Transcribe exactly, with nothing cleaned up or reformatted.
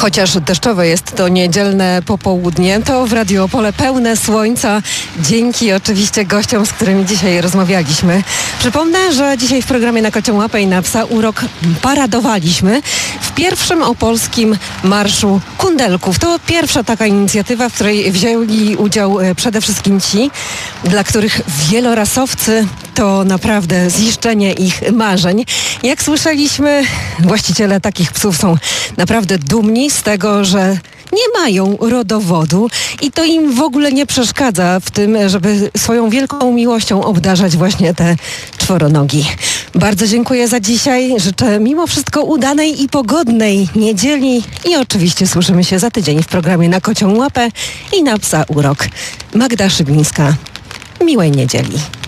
Chociaż deszczowe jest to niedzielne popołudnie, to w Radio Opole pełne słońca. Dzięki oczywiście gościom, z którymi dzisiaj rozmawialiśmy. Przypomnę, że dzisiaj w programie Na Kocią Łapę i na Psa Urok paradowaliśmy w pierwszym opolskim Marszu Kundelków. To pierwsza taka inicjatywa, w której wzięli udział przede wszystkim ci, dla których wielorasowcy to naprawdę ziszczenie ich marzeń. Jak słyszeliśmy, właściciele takich psów są naprawdę dumni z tego, że nie mają rodowodu i to im w ogóle nie przeszkadza w tym, żeby swoją wielką miłością obdarzać właśnie te czworonogi. Bardzo dziękuję za dzisiaj. Życzę mimo wszystko udanej i pogodnej niedzieli i oczywiście słyszymy się za tydzień w programie Na Kocią Łapę i na Psa Urok. Magda Szybińska. Miłej niedzieli.